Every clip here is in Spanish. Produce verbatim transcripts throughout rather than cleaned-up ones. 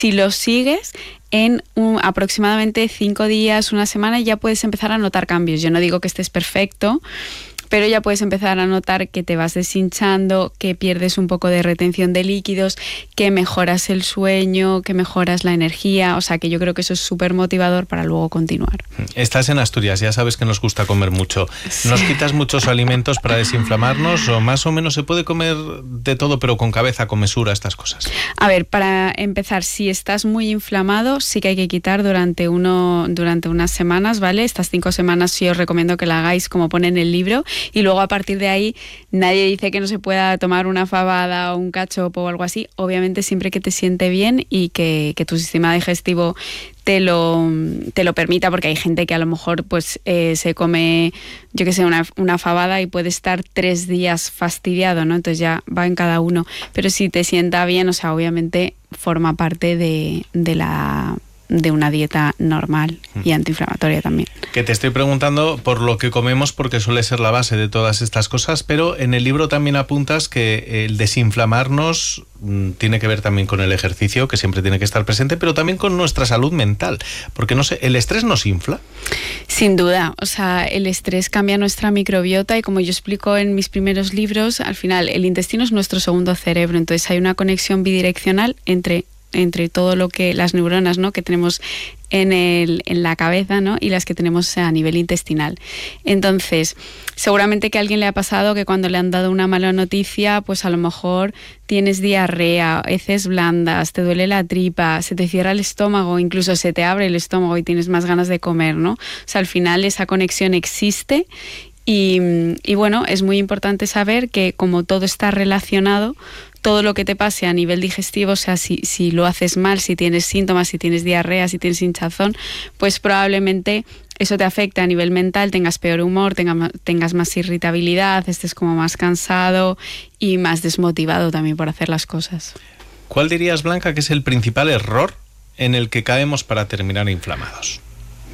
Si lo sigues, en un, aproximadamente cinco días, una semana, ya puedes empezar a notar cambios. Yo no digo que estés perfecto, pero ya puedes empezar a notar que te vas deshinchando, que pierdes un poco de retención de líquidos, que mejoras el sueño, que mejoras la energía. O sea, que yo creo que eso es súper motivador para luego continuar. Estás en Asturias, ya sabes que nos gusta comer mucho. Sí. ¿Nos quitas muchos alimentos para desinflamarnos o más o menos se puede comer de todo, pero con cabeza, con mesura, estas cosas? A ver, para empezar, si estás muy inflamado, sí que hay que quitar durante, uno, durante unas semanas, ¿vale? Estas cinco semanas sí os recomiendo que la hagáis como pone en el libro. Y luego a partir de ahí nadie dice que no se pueda tomar una fabada o un cachopo o algo así, obviamente siempre que te siente bien y que, que tu sistema digestivo te lo, te lo permita, porque hay gente que a lo mejor pues eh, se come, yo que sé, una, una fabada y puede estar tres días fastidiado, ¿no? Entonces ya va en cada uno, pero si te sienta bien, o sea, obviamente forma parte de, de la... de una dieta normal y antiinflamatoria también. Que te estoy preguntando por lo que comemos porque suele ser la base de todas estas cosas, pero en el libro también apuntas que el desinflamarnos mmm, tiene que ver también con el ejercicio, que siempre tiene que estar presente, pero también con nuestra salud mental, porque no sé, ¿el estrés nos infla? Sin duda, o sea, el estrés cambia nuestra microbiota y como yo explico en mis primeros libros, al final el intestino es nuestro segundo cerebro, entonces hay una conexión bidireccional entre entre todo lo que las neuronas, ¿no?, que tenemos en el en la cabeza, ¿no?, y las que tenemos a nivel intestinal. Entonces, seguramente que a alguien le ha pasado que cuando le han dado una mala noticia, pues a lo mejor tienes diarrea, heces blandas, te duele la tripa, se te cierra el estómago, incluso se te abre el estómago y tienes más ganas de comer, ¿no? O sea, al final esa conexión existe. Y, y bueno, es muy importante saber que como todo está relacionado, todo lo que te pase a nivel digestivo, o sea, si, si lo haces mal, si tienes síntomas, si tienes diarrea, si tienes hinchazón, pues probablemente eso te afecte a nivel mental, tengas peor humor, tenga, tengas más irritabilidad, estés como más cansado y más desmotivado también por hacer las cosas. ¿Cuál dirías, Blanca, que es el principal error en el que caemos para terminar inflamados?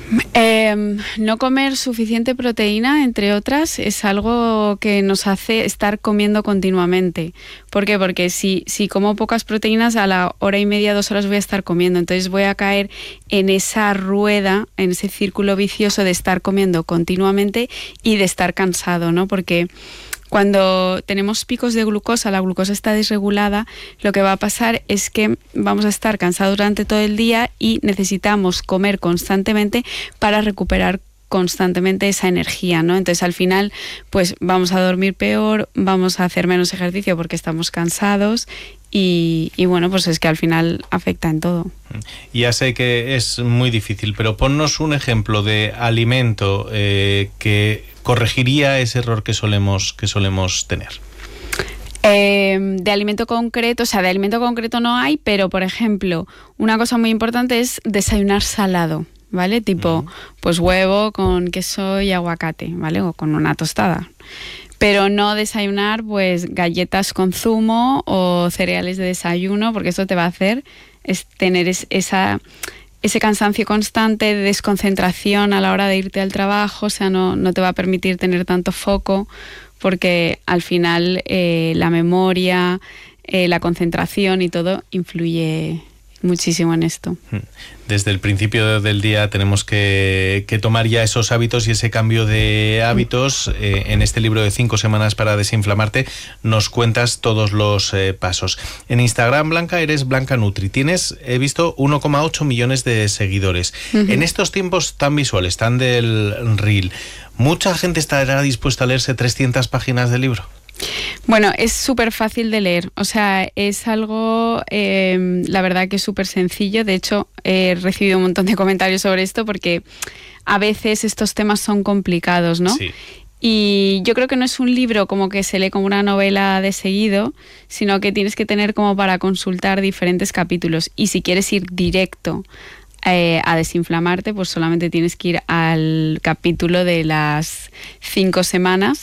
Eh, no comer suficiente proteína, entre otras, es algo que nos hace estar comiendo continuamente. ¿Por qué? Porque si, si como pocas proteínas, a la hora y media, dos horas voy a estar comiendo. Entonces voy a caer en esa rueda, en ese círculo vicioso de estar comiendo continuamente y de estar cansado, ¿no? Porque cuando tenemos picos de glucosa, la glucosa está desregulada, lo que va a pasar es que vamos a estar cansados durante todo el día y necesitamos comer constantemente para recuperar constantemente esa energía, ¿no? Entonces al final pues vamos a dormir peor, vamos a hacer menos ejercicio porque estamos cansados y, y bueno, pues es que al final afecta en todo. Ya sé que es muy difícil, pero ponnos un ejemplo de alimento eh, que corregiría ese error que solemos, que solemos tener. Eh, de alimento concreto, o sea, de alimento concreto no hay, pero por ejemplo, una cosa muy importante es desayunar salado, ¿vale? Tipo, uh-huh. pues huevo con queso y aguacate, ¿vale? O con una tostada. Pero no desayunar pues galletas con zumo o cereales de desayuno, porque eso te va a hacer es tener es, esa... ese cansancio constante de desconcentración a la hora de irte al trabajo, o sea, no, no te va a permitir tener tanto foco porque al final eh, la memoria, eh, la concentración y todo influye muchísimo en esto. Desde el principio del día tenemos que, que tomar ya esos hábitos y ese cambio de hábitos. Eh, en este libro de cinco semanas para desinflamarte nos cuentas todos los eh, pasos. En Instagram, Blanca, eres Blanca Nutri. Tienes, he visto, uno coma ocho millones de seguidores. Uh-huh. En estos tiempos tan visuales, tan del reel, ¿mucha gente estará dispuesta a leerse trescientas páginas del libro? Bueno, es súper fácil de leer, o sea, es algo, eh, la verdad que es súper sencillo. De hecho, he recibido un montón de comentarios sobre esto porque a veces estos temas son complicados, ¿no? Sí. Y yo creo que no es un libro como que se lee como una novela de seguido, sino que tienes que tener como para consultar diferentes capítulos. Y si quieres ir directo eh, a desinflamarte, pues solamente tienes que ir al capítulo de las cinco semanas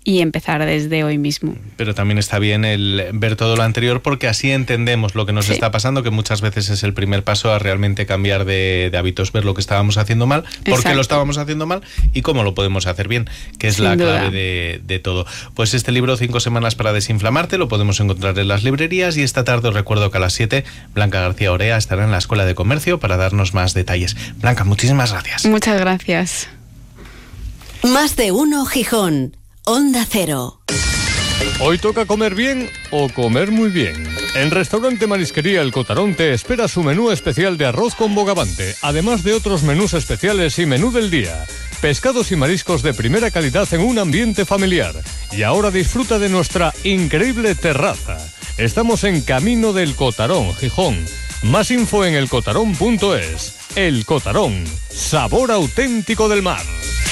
y empezar desde hoy mismo. Pero también está bien el ver todo lo anterior, porque así entendemos lo que nos sí. está pasando, que muchas veces es el primer paso a realmente cambiar de, de hábitos, ver lo que estábamos haciendo mal, por Exacto. qué lo estábamos haciendo mal y cómo lo podemos hacer bien, que es Sin la duda. clave de, de todo. Pues este libro, Cinco semanas para desinflamarte, lo podemos encontrar en las librerías, y esta tarde os recuerdo que a las siete Blanca García Orea estará en la Escuela de Comercio para darnos más detalles. Blanca, muchísimas gracias. Muchas gracias. Más de uno Gijón. Onda Cero. Hoy toca comer bien o comer muy bien. En Restaurante Marisquería El Cotarón te espera su menú especial de arroz con bogavante, además de otros menús especiales y menú del día. Pescados y mariscos de primera calidad en un ambiente familiar. Y ahora disfruta de nuestra increíble terraza. Estamos en Camino del Cotarón, Gijón. Más info en elcotarón punto es. El Cotarón, sabor auténtico del mar.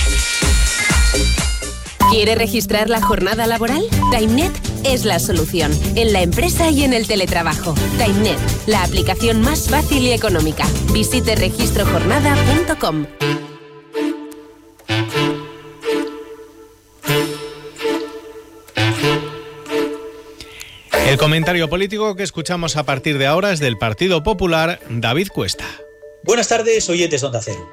¿Quiere registrar la jornada laboral? TimeNet es la solución, en la empresa y en el teletrabajo. TimeNet, la aplicación más fácil y económica. Visite registro jornada punto com. El comentario político que escuchamos a partir de ahora es del Partido Popular, David Cuesta. Buenas tardes, oyentes de Onda Cero.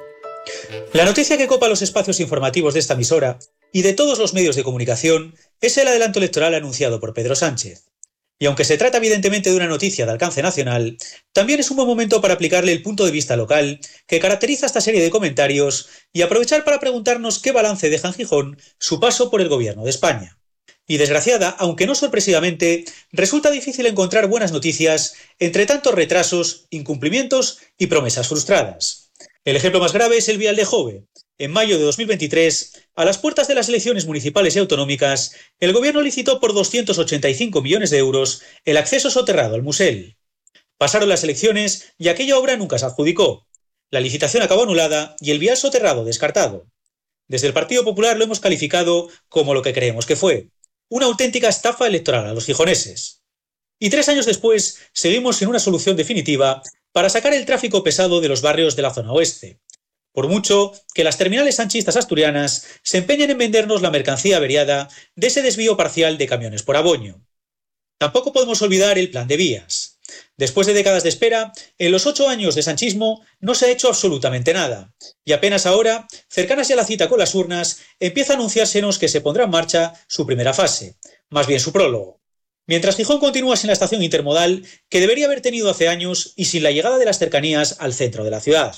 La noticia que copa los espacios informativos de esta emisora y de todos los medios de comunicación es el adelanto electoral anunciado por Pedro Sánchez. Y aunque se trata evidentemente de una noticia de alcance nacional, también es un buen momento para aplicarle el punto de vista local que caracteriza esta serie de comentarios y aprovechar para preguntarnos qué balance deja en Gijón su paso por el gobierno de España. Y desgraciada, aunque no sorpresivamente, resulta difícil encontrar buenas noticias entre tantos retrasos, incumplimientos y promesas frustradas. El ejemplo más grave es el vial de Jove. En mayo de dos mil veintitrés, a las puertas de las elecciones municipales y autonómicas, el gobierno licitó por doscientos ochenta y cinco millones de euros el acceso soterrado al Musel. Pasaron las elecciones y aquella obra nunca se adjudicó. La licitación acabó anulada y el vial soterrado descartado. Desde el Partido Popular lo hemos calificado como lo que creemos que fue: una auténtica estafa electoral a los gijoneses. Y tres años después, seguimos sin una solución definitiva para sacar el tráfico pesado de los barrios de la zona oeste. Por mucho que las terminales sanchistas asturianas se empeñen en vendernos la mercancía averiada de ese desvío parcial de camiones por Aboño. Tampoco podemos olvidar el plan de vías. Después de décadas de espera, en los ocho años de sanchismo no se ha hecho absolutamente nada. Y apenas ahora, cercanas ya a la cita con las urnas, empieza a anunciársenos que se pondrá en marcha su primera fase, más bien su prólogo. Mientras Gijón continúa sin la estación intermodal que debería haber tenido hace años y sin la llegada de las cercanías al centro de la ciudad.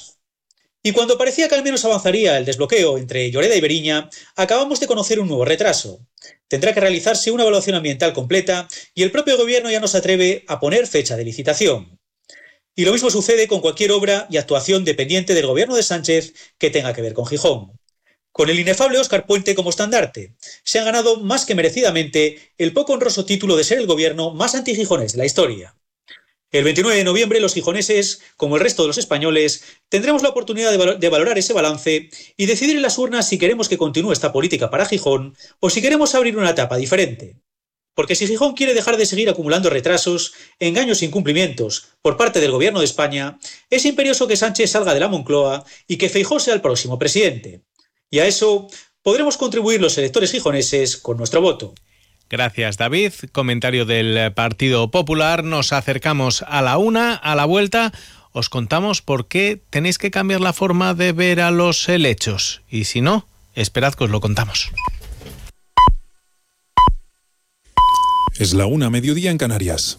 Y cuando parecía que al menos avanzaría el desbloqueo entre Lloreda y Beriña, acabamos de conocer un nuevo retraso. Tendrá que realizarse una evaluación ambiental completa y el propio gobierno ya no se atreve a poner fecha de licitación. Y lo mismo sucede con cualquier obra y actuación dependiente del gobierno de Sánchez que tenga que ver con Gijón. Con el inefable Óscar Puente como estandarte, se han ganado más que merecidamente el poco honroso título de ser el gobierno más antigijonés de la historia. El veintinueve de noviembre los gijoneses, como el resto de los españoles, tendremos la oportunidad de, val- de valorar ese balance y decidir en las urnas si queremos que continúe esta política para Gijón o si queremos abrir una etapa diferente. Porque si Gijón quiere dejar de seguir acumulando retrasos, engaños e incumplimientos por parte del gobierno de España, es imperioso que Sánchez salga de la Moncloa y que Feijóo sea el próximo presidente. Y a eso podremos contribuir los electores gijoneses con nuestro voto. Gracias, David. Comentario del Partido Popular. Nos acercamos a la una, a la vuelta. Os contamos por qué tenéis que cambiar la forma de ver a los helechos. Y si no, esperad que os lo contamos. Es la una, mediodía en Canarias.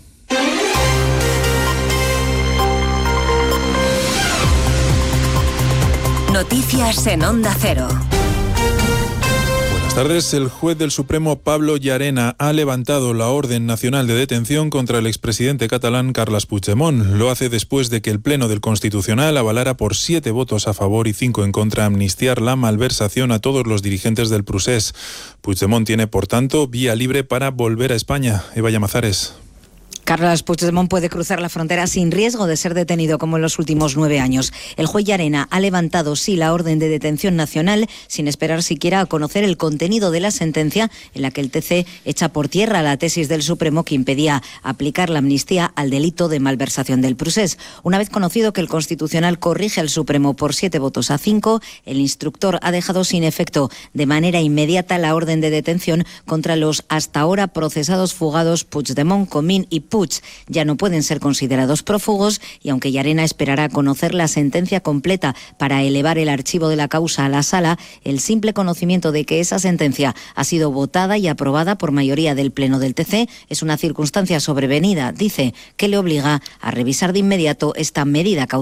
Noticias en Onda Cero. Buenas tardes. El juez del Supremo, Pablo Llarena, ha levantado la orden nacional de detención contra el expresidente catalán Carles Puigdemont. Lo hace después de que el Pleno del Constitucional avalara por siete votos a favor y cinco en contra amnistiar la malversación a todos los dirigentes del Procés. Puigdemont tiene, por tanto, vía libre para volver a España. Eva Llamazares. Carles Puigdemont puede cruzar la frontera sin riesgo de ser detenido como en los últimos nueve años. El juez Llarena ha levantado sí la orden de detención nacional sin esperar siquiera a conocer el contenido de la sentencia en la que el T C echa por tierra la tesis del Supremo que impedía aplicar la amnistía al delito de malversación del procés. Una vez conocido que el Constitucional corrige al Supremo por siete votos a cinco, el instructor ha dejado sin efecto de manera inmediata la orden de detención contra los hasta ahora procesados fugados Puigdemont, Comín y Puig. Ya no pueden ser considerados prófugos y aunque Llarena esperará a conocer la sentencia completa para elevar el archivo de la causa a la sala, el simple conocimiento de que esa sentencia ha sido votada y aprobada por mayoría del Pleno del T C es una circunstancia sobrevenida, dice, que le obliga a revisar de inmediato esta medida cautelar